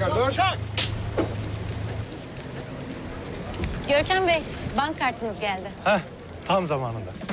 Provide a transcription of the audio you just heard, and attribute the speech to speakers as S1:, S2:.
S1: çıkar. Dön. Çak.
S2: Görkem Bey, bank kartınız geldi.
S3: Heh, tam zamanında.